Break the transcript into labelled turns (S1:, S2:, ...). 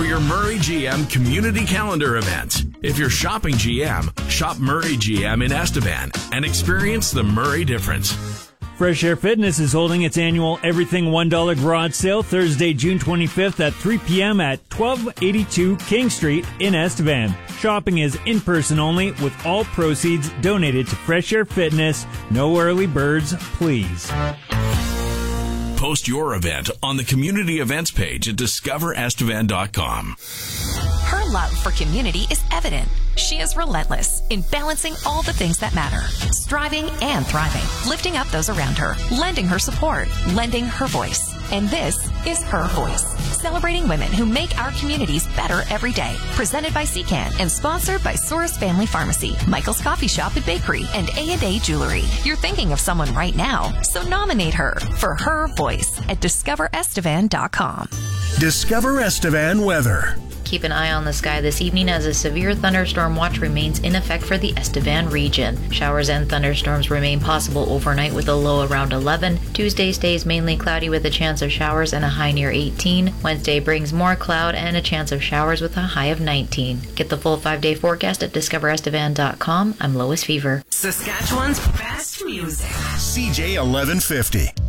S1: for your Murray GM community calendar event. If you're shopping GM, shop Murray GM in Estevan and experience the Murray difference.
S2: Fresh Air Fitness is holding its annual Everything $1 garage sale Thursday, June 25th at 3 p.m. at 1282 King Street in Estevan. Shopping is in-person only with all proceeds donated to Fresh Air Fitness. No early birds, please.
S1: Post your event on the community events page at discoverestevan.com.
S3: Her love for community is evident. She is relentless in balancing all the things that matter, striving and thriving, lifting up those around her, lending her support, lending her voice. And this is Her Voice, celebrating women who make our communities better every day. Presented by CCAN and sponsored by Soros Family Pharmacy, Michael's Coffee Shop and Bakery, and A&A Jewelry. You're thinking of someone right now, so nominate her for Her Voice at discoverestevan.com.
S4: Discover Estevan weather.
S5: Keep an eye on the sky this evening as a severe thunderstorm watch remains in effect for the Estevan region. Showers and thunderstorms remain possible overnight with a low around 11. Tuesday stays mainly cloudy with a chance of showers and a high near 18. Wednesday brings more cloud and a chance of showers with a high of 19. Get the full 5-day forecast at discoverestevan.com. I'm Lois Fever.
S6: Saskatchewan's best music.
S4: CJ 1150.